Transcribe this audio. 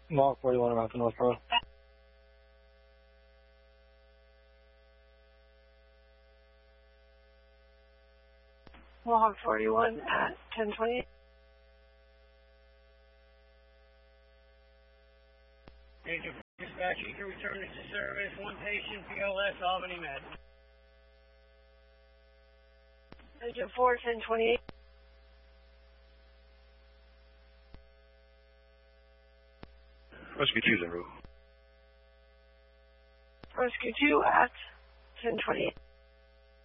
Mark 41 around to North Road. Mohawk 41 at 10:28. Agent dispatch, you can return to service. One patient, PLS, Albany Med. Agent 4, 10:28. Rescue 2's en route. Rescue 2 at 10:28.